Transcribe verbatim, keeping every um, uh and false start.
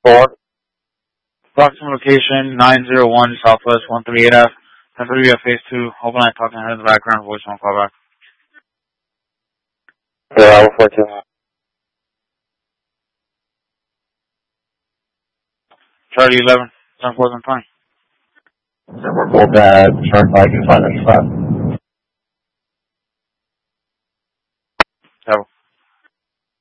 Four. Approximate location nine zero one Southwest one thirty-eight F. ten thirty F phase two. Open line talking ahead in the background. Voice one call back. Yeah, four two. Charlie eleven. ten four twenty. We're both at Shark Bike and Finance Class.